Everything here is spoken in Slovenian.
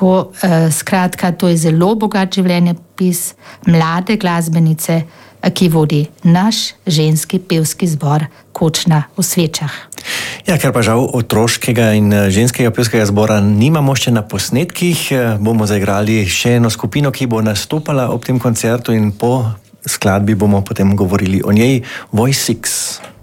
Tako, skratka, to je zelo bogat življenjepis mlade glasbenice, ki vodi naš ženski pevski zbor Kočna v Svečah. Ja, ker pa žal otroškega in ženskega pevskega zbora nimamo še na posnetkih, bomo zaigrali še eno skupino, ki bo nastopala ob tem koncertu in po skladbi bomo potem govorili o njej, Voice 6.